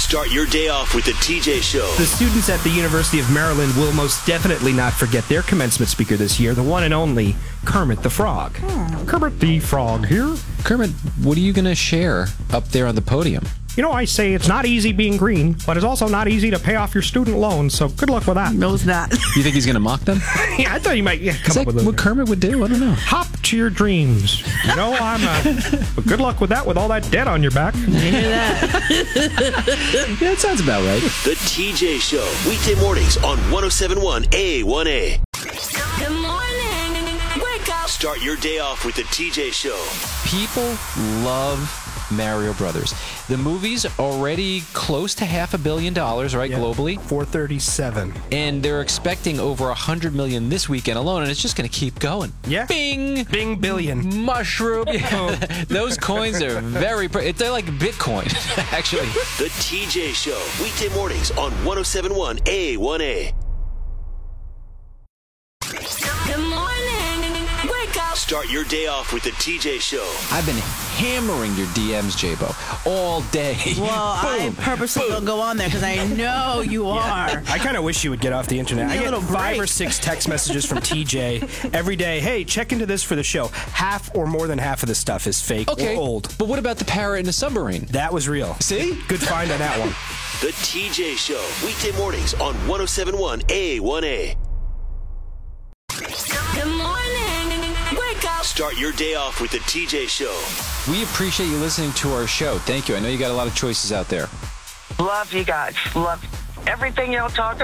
Start your day off with the TJ Show. The students at the University of Maryland will most definitely not forget their commencement speaker this year, the one and only Kermit the Frog. Kermit the Frog here. Kermit, what are you going to share up there on the podium? You know, I say it's not easy being green, but it's also not easy to pay off your student loans, so good luck with that. No, it's not. You think he's going to mock them? Yeah, I thought you might Is that what Kermit would do? I don't know. Hop to your dreams. You know, but good luck with that, with all that debt on your back. Hear that? Yeah, that sounds about right. The TJ Show. Weekday mornings on 107.1 A1A. Good morning. Wake up. Start your day off with the TJ Show. People love Mario Brothers. The movie's already close to $500 million, right, globally? 437. And they're expecting over $100 million this weekend alone, and it's just going to keep going. Yeah. Bing! Bing billion. Mushroom. Those coins are they're like Bitcoin, actually. The TJ Show. Weekday mornings on 107.1 A1A. Good morning. Wake up. Start your day off with the TJ Show. I've been hammering your DMs, J-Bo, all day. Well, I purposely don't go on there because I know you are. I kind of wish you would get off the internet. I get 5 or 6 text messages from TJ every day. Hey, check into this for the show. Half or more than half of the stuff is fake or old. But what about the parrot in the submarine? That was real. See? Good find on that one. The TJ Show. Weekday mornings on 107.1 A1A. Good morning. Wake up. Start your day off with the TJ Show. We appreciate you listening to our show. Thank you. I know you got a lot of choices out there. Love you guys. Love everything y'all talk